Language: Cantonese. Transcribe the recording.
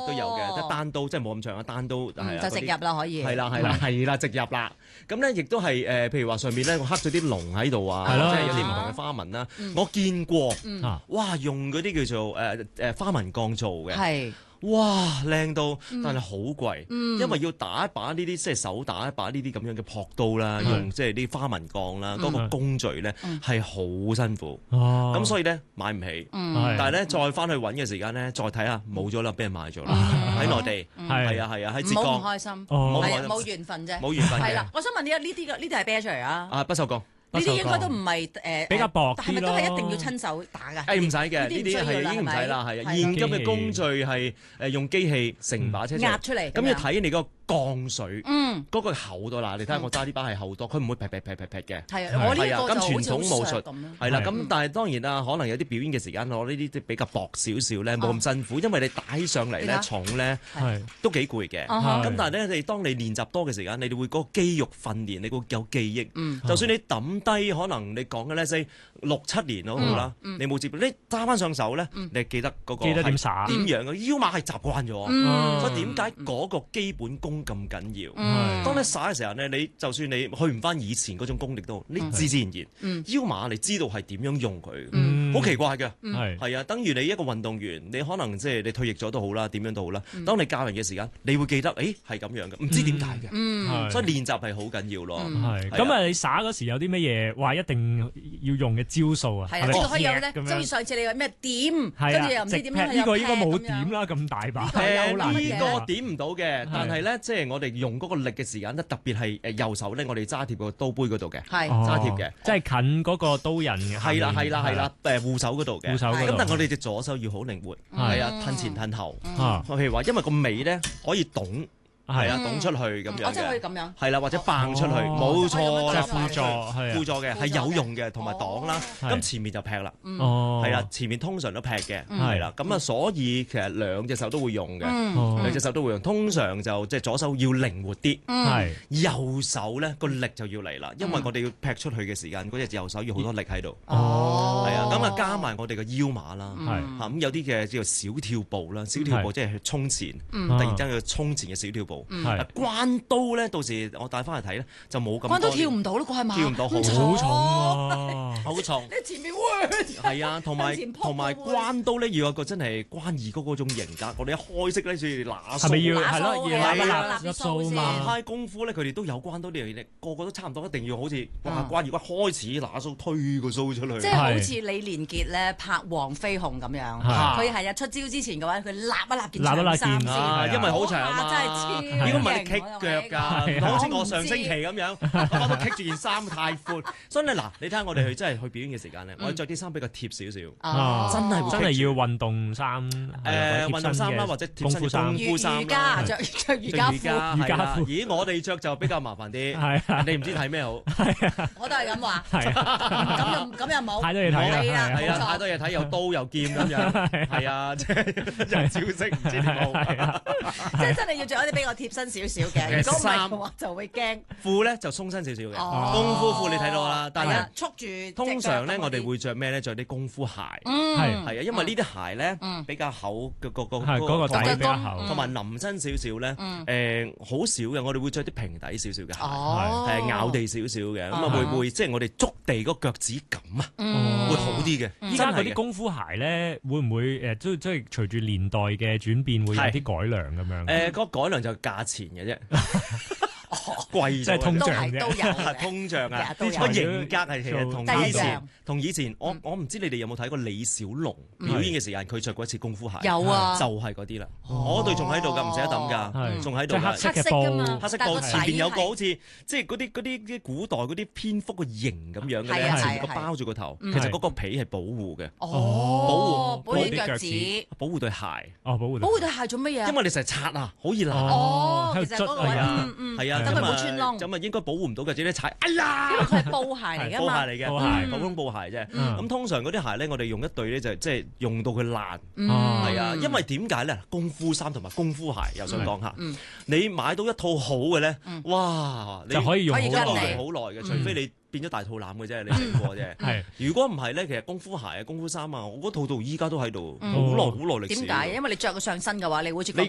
都有嘅，即係單刀，即係冇咁長嘅單刀，係啊， 就直入啦，可以。 係啦，直入啦。咁咧亦都係譬如話上面咧我刻咗啲龍喺度啊， 係咯即係有啲唔同嘅花紋啦。我見過，哇，用嗰啲叫做花紋鋼做嘅。 係。 哇，靚到，但係好貴，因為要打一把呢啲即係手打一把呢啲咁樣嘅撲刀啦，用即係啲花紋鋼啦，嗰個工序咧係好辛苦，咁所以咧買唔起，但係咧再翻去揾嘅時間咧，再睇下冇咗啦，俾人買咗啦，喺內地，係啊，喺浙江， 唔開心，冇緣分啫， 冇緣分嘅。 係啦，我想問呢啲係啤出嚟啊？ 啊，不鏽鋼。 呢啲應該都唔係比較薄係咪都係一定要親手打㗎？ 唔使嘅，呢啲係已經唔使啦，係啊。現今嘅工序係用機器成把車壓出嚟， 咁要睇你個鋼水，嗰個厚度啦。你睇下我揸呢把係厚多，佢唔會劈嘅。係啊， 我呢個咁傳統武術咁係啦。咁但係當然啦，可能有啲表演嘅時間攞呢啲比較薄少少咧，冇咁辛苦，因為你打起上嚟咧重咧都幾攰嘅。咁但係咧，你當你練習多嘅時間，你哋會嗰個肌肉訓練，你會有記憶。就算你抌低可能你講嘅咧，say 6-7年都好啦，你冇接，你揸翻上手咧，你記得嗰個記得點耍點樣嘅腰馬係習慣咗，所以點解嗰個基本功咁緊要？當你耍嘅時候咧，你就算你去唔翻以前嗰種功力都好，你自然腰馬你知道係點樣用佢，好奇怪嘅，係啊，等於你一個運動員，你可能即係你退役咗都好啦，點樣都好啦，當你教人嘅時間，你會記得，誒係咁樣嘅，唔知點解嘅，所以練習係好緊要咯。 咁啊，你耍嗰時有啲乜嘢話一定要用嘅招數啊？ 係啊，呢個可以有咧，就好似上次你話咩點，跟住又唔知點樣， 呢個應該冇點啦，咁大把。 呢個點唔到嘅，但係咧，即係我哋用嗰個力嘅時間咧，特別係右手咧，我哋揸貼個刀杯嗰度嘅，揸貼嘅， 即係近嗰個刀刃嘅。 係啦，護手嗰度嘅。咁但係我哋隻左手要好靈活，係啊，褪前褪後。譬如話，因為個尾咧可以擋。係啊，擋出去咁樣嘅， 即係可以咁樣。 係啦，或者掟出去，冇錯啦，輔助嘅係有用嘅，同埋擋啦。咁前面就劈啦，係啦，前面通常都劈嘅，係啦。咁啊，所以其實兩隻手都會用嘅，兩隻手都會用。通常就即係左手要靈活啲，係右手咧個力就要嚟啦，因為我哋要劈出去嘅時間，嗰隻右手要好多力喺度。係啊，咁啊加埋我哋個腰馬啦，嚇咁有啲嘅叫做小跳步啦，小跳步即係去衝前，突然間要衝前嘅小跳步。關刀咧，到時我帶翻去睇咧，就冇咁。關刀跳唔到咯，係嘛？跳唔到，好重喎，好重。你前面係啊，同埋關刀咧，要有個真係關二哥嗰種型格。我哋一開式咧，就要拿數， 係咪要係咯？要拿數嘛？ 派功夫咧，佢哋都有關刀呢樣嘢，個個都差唔多，一定要好似哇關二哥開始拿數推個數出去。 即係好似李連杰咧拍《黃飛鴻》咁樣，佢係出招之前嘅話，佢立一立件長衫先， 因為好長啊嘛。 真係超。 如果唔係你棘腳㗎，好似我上星期咁樣，我都棘住件衫太闊。所以咧嗱，你睇下我哋去真係去表演嘅時間咧，我哋着啲衫比較貼少少，真係要運動衫， 運動衫啦，或者貼身功夫衫。 瑜伽着瑜伽褲。 咦，我哋着就比較麻煩啲，你唔知睇咩好。 我都係咁話，咁又冇太多嘢睇， 係啊，太多嘢睇，又刀又劍咁樣，係啊，即係人招式唔知點好。 即係真係要着一啲比較貼身少少嘅，如果唔係嘅話就會驚。 褲咧就鬆身少少嘅，功夫褲你睇到啦。但係咧， 束住。 通常咧，我哋會着咩咧？着啲功夫鞋，係啊，因為呢啲鞋咧比較厚嘅個底比較厚， 同埋腍身少少咧。好少嘅，我哋會着啲平底少少嘅鞋，係咬地少少嘅，咁啊會即係我哋觸地嗰腳趾感啊，會好啲嘅。 依家嗰啲功夫鞋咧，會唔會即係隨住年代嘅轉變，會有啲改良咁樣？ 嗰個改良就價錢嘅啫。貴即係通脹都有通脹啊！個型格係其實同以前，我唔知你哋有冇睇過李小龍表演嘅時間，佢着過一次功夫鞋。 有啊， 就係嗰啲啦。我對仲喺度㗎，唔捨得抌㗎，仲喺度。 黑色嘅布， 黑色布前邊有個好似即係嗰啲古代嗰啲蝙蝠個形咁樣嘅咧，前面個包住個頭，其實嗰個皮係保護嘅。 保護腳趾， 保護對鞋。 保護對鞋做乜嘢？ 因為你成日擦啊，好易爛。 其實嗰個係啊。 等佢冇穿窿， 咁啊應該保護唔到嘅，只係踩，哎呀！ 因為佢係布鞋嚟㗎嘛， 布鞋嚟嘅，普通布鞋啫。咁通常嗰啲鞋咧，我哋用一對咧就即係用到佢爛，係啊。因為點解咧？功夫衫同埋功夫鞋又想講下，你買到一套好嘅咧，哇！你就可以用好耐嘅，除非你變咗大肚腩嘅啫，你食過啫。係，如果唔係咧，其實功夫鞋啊、功夫衫啊，我嗰套到依家都喺度，好耐歷史。 點解？因為你着佢上身嘅話，你好似覺得